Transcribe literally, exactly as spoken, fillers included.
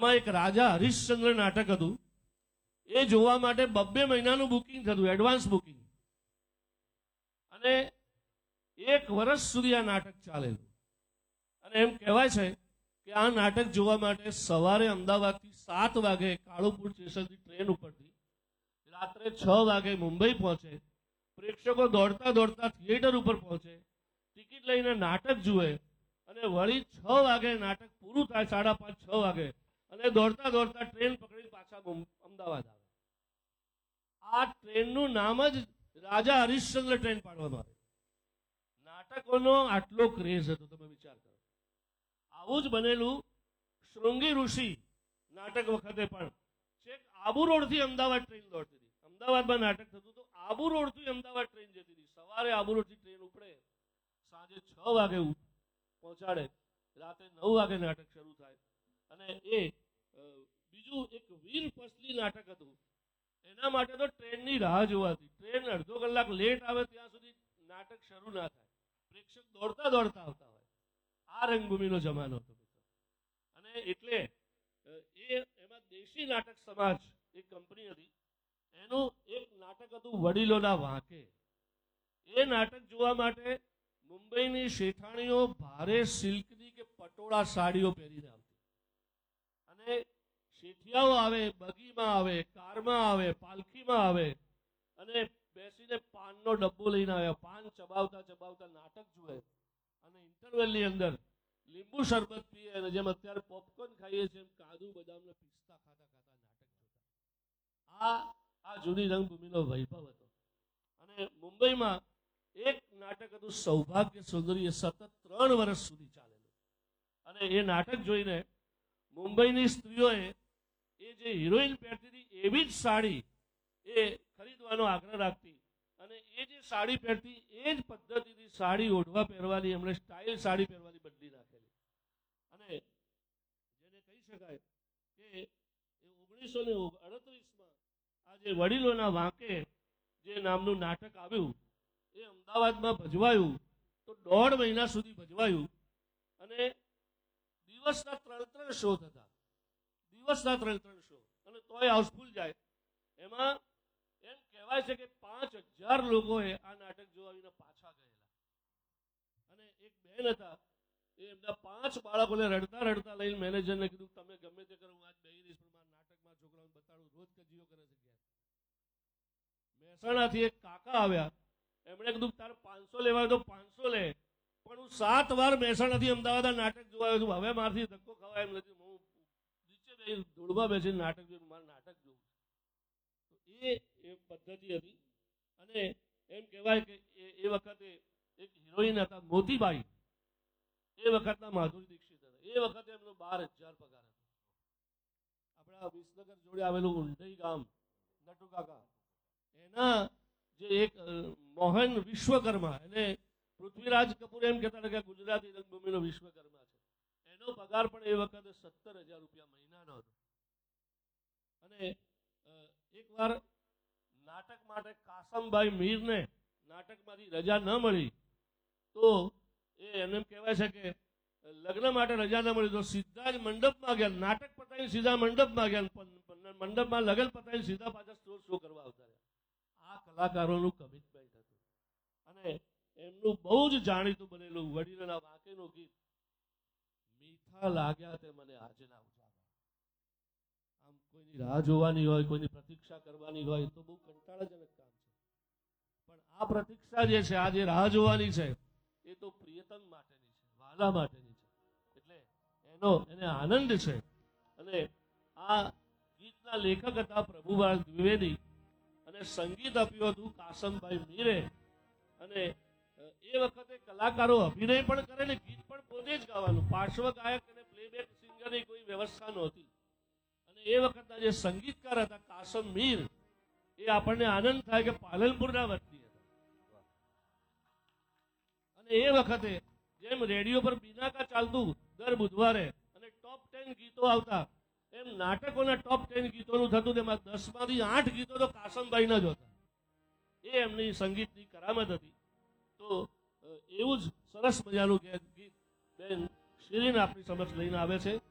એમાં એક રાજા હરિશ્ચંદ્ર નાટક હતું. એ જોવા માટે બબ્બે મહિનાનું બુકિંગ થતું, એડવાન્સ બુકિંગ, અને એક વર્ષ સુધી આ નાટક ચાલેલું. અને એમ કહેવાય છે કે આ નાટક જોવા માટે સવારે અમદાવાદથી સાત વાગે કાળુપુર સ્ટેશનથી ટ્રેન ઉપરથી રાત્રે છ વાગે મુંબઈ પહોંચે. પ્રેક્ષકો દોડતા દોડતા થિયેટર ઉપર પહોંચે, ટિકિટ લઈને નાટક જુએ, અને વળી છ વાગે નાટક પૂરું થાય, સાડા પાંચ છ વાગે, અને દોડતા દોડતા ટ્રેન પકડી પાછા અમદાવાદ આવે. આ ટ્રેનનું નામ જ રાજા હરિશ્ચંદ્ર ટ્રેન પાડવામાં આવે. નાટકોનો આટલો ક્રેઝ હતો, તમે વિચાર કરો. આવું જ બનેલું શૃંગી ઋષિ નાટક વખતે પણ છેક આબુ રોડથી અમદાવાદ ટ્રેન દોડતી હતી. અમદાવાદમાં નાટક થતું તો આબુ રોડથી અમદાવાદ ટ્રેન જતી હતી. સવારે આબુ રોડથી ટ્રેન ઉપડે, સાંજે છ વાગે પહોંચાડે, રાતે નવ વાગે નાટક શરૂ થાય. અને એ બીજું એક વીર ફસલી નાટક હતું. એના માટે તો ટ્રેનની રાહ જોવાતી. ટ્રેન અડધો કલાક લેટ આવે ત્યાં સુધી નાટક શરૂ ના થાય. પ્રેક્ષક દોડતા દોડતા આવતા હોય. આ રંગભૂમિનો જમાનો હતો મિત્રો. અને એટલે એ એમાં દેશી નાટક સમાજ એક કંપની હતી, એનું એક નાટક હતું વડીલોના વાંકે. એ નાટક જોવા માટે મુંબઈની શેઠાણીઓ ભારે સિલ્કની કે પટોળા સાડીઓ પહેરીને આવતી. અને શેઠિયાઓ આવે, બગીમાં આવે, કારમાં આવે, પાલખીમાં આવે, અને બેસીને પાનનો ડબ્બો લઈને આવ્યા. પાન ચબાવતા ચબાવતા નાટક જુએ, અને ઇન્ટરવેલની અંદર લીંબુ શરબત પીએ, અને જેમ અત્યારે પોપકોર્ન ખાઈએ છીએ એમ કાજુ બદામના પિસ્તા ખાતા ખાતા નાટક જોતા. આ આ જૂની રંગભૂમિનો વૈભવ હતો. અને મુંબઈમાં એક નાટક હતું સૌભાગ્ય સુંદરી, એ સતત ત્રણ વર્ષ સુધી ચાલેલું. અને એ નાટક જોઈને મુંબઈની સ્ત્રીઓએ એ જે હિરોઈન પહેરતી હતી એવી જ સાડી એ ખરીદવાનો આગ્રહ રાખતી. અને એ જે સાડી પહેરતી એ જ પદ્ધતિથી સાડી ઓઢવા પહેરવાની, એમણે સ્ટાઇલ સાડી પહેરવાની બદલી નાખેલી. અને જેને કહી શકાય કે ઓગણીસો ને અડત્રીસમાં આ જે વડીલોના વાંકે જે નામનું નાટક આવ્યું, એ અમદાવાદમાં ભજવાયું તો દોઢ મહિના સુધી ભજવાયું. અને દિવસના ત્રણ ત્રણ શો થતા, દિવસના ત્રણ ત્રણ શો, અને તોય હાઉસફુલ જાય. એમાં એમ કહેવાય છે કે પાંચ હજાર લોકોએ આ નાટક જોવાને પાછા ગયેલા. અને એક બેન હતા, એ એમના પાંચ બાળકોને રડતા રડતા લઈને મેનેજરને કીધું, તમે ગમે તે કરો, હું આજ બેહી રહીશ, પણ મારા નાટકમાં છોકરાઓને બતાડું, રોજ કજીઓ કરે છે ઘેર. મહેસાણાથી એક કાકા આવ્યા, એમણે કીધું તારે પાંચસો લેવા તો પાંચસો લે, પણ હું સાત વાર મહેસાણાથી અમદાવાદ નાટક જોવા છું, હવે મારથી ધક્કો ખવાય એમ નથી, હું નીચે બેસી ધૂળમાં બેસીને નાટક જોયું, મારે નાટક જોવું. તો એ એ પદ્ધતિ હતી. અને એમ કહેવાય કે એ વખતે એક હિરોઈન હતા મોતીબાઈ, એ વખતના માધુરી દીક્ષિત હતા. એ વખતે એમનો બાર હજાર પગાર હતો. આપણા વિસનગર જોડે આવેલું ઊંઢઈ ગામ, નટુ કાકા, એના જે એક મોહન વિશ્વકર્મા, એને પૃથ્વીરાજ કપૂર એમ કહેતા હતા કે ગુજરાતી રંગભૂમિનો વિશ્વકર્મા છે, એનો પગાર પણ એ વખતે સત્તર હજાર રૂપિયા મહિનાનો હતો. અને એકવાર નાટક માટે કાસમભાઈ મીરને નાટકમાંથી રજા ન મળી, તો એ એમ કહેવાય છે કે લગ્ન માટે રજા ન મળી તો સીધા જ મંડપમાં ગયા. નાટક પતાવીને સીધા મંડપમાં ગયા, મંડપમાં લગ્ન પતાવીને સીધા પાછા સ્ટોર શો કરવા આવતા રહ્યા. આ કલાકારોનું કમિટમેન્ટ હતું. અને એમનું બહુ જ જાણીતું બનેલું વડીલોના વાંકેનું ગીત, મીઠા લાગ્યા તે મને આજના ઉજાગરા. આમ કોઈની રાહ જોવાની હોય, કોઈની પ્રતીક્ષા કરવાની હોય તો બહુ કંટાળાજનક કામ છે. પણ આ પ્રતીક્ષા જે છે, આ જે રાહ જોવાની છે, એ તો પ્રિયતમ માટેની છે, વાલા માટેની છે. એટલે એનો એને આનંદ છે. અને આ ગીતના લેખક હતા પ્રભુલાલ દ્વિવેદી, અને સંગીત આપ્યું હતું કાસમભાઈ મીરે. અને એ વખતે કલાકારો અભિનય પણ કરે ને ગીત પણ પોતે જ ગાવાનું. પાર્શ્વ ગાયક અને પ્લેબેક સિંગરની કોઈ વ્યવસ્થા નહોતી. અને એ વખતના જે સંગીતકાર હતા કાસમ મીર, એ આપણને આનંદ થાય કે પાલનપુરના વતની હતા. અને એ વખતે જેમ રેડિયો પર બિનાકા ચાલતું દર બુધવારે અને ટોપ ટેન ગીતો આવતા, એમ નાટકોના ટોપ ટેન ગીતોનું થતું. તેમાં દસ માંથી આઠ ગીતો તો કાસમભાઈના જ હતા. એ એમની સંગીતની કરામત હતી. તો એવું જ સરસ મજાનું ગીત બેન શિરીન આપણી સમક્ષ લઈને આવે છે.